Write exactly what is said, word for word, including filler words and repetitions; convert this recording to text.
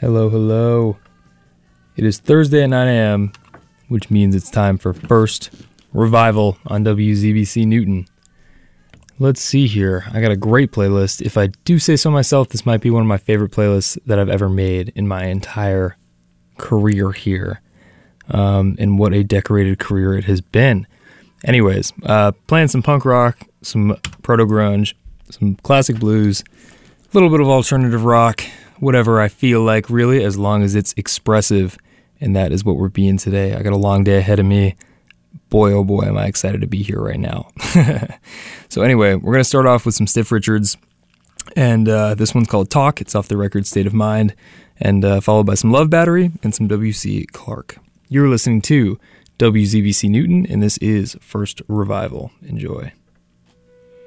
Hello, hello. It is Thursday at nine a.m., which means it's time for First Revival on W Z B C Newton. Let's see here. I got a great playlist. If I do say so myself, this might be one of my favorite playlists that I've ever made in my entire career here. Um, and what a decorated career it has been. Anyways, uh, playing some punk rock, some proto-grunge, some classic blues, a little bit of alternative rock, whatever I feel like, really, as long as it's expressive. And that is what we're being today. I got a long day ahead of me. Boy, oh boy, am I excited to be here right now. So anyway, we're going to start off with some Stiff Richards. And uh, this one's called Talk. It's off the record State of Mind. And uh, followed by some Love Battery and some W C Clark. You're listening to W Z B C Newton, and this is First Revival. Enjoy.